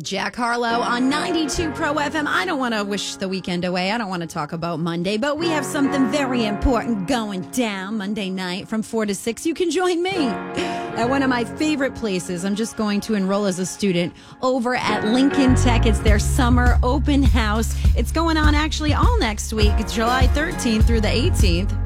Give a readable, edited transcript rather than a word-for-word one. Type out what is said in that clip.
Jack Harlow on 92 Pro FM. I don't want to wish the weekend away. I don't want to talk about Monday, but we have something very important going down Monday night from 4 to 6. You can join me at one of my favorite places. I'm just going to enroll as a student over at Lincoln Tech. It's their summer open house. It's going on actually all next week. It's July 13th through the 18th.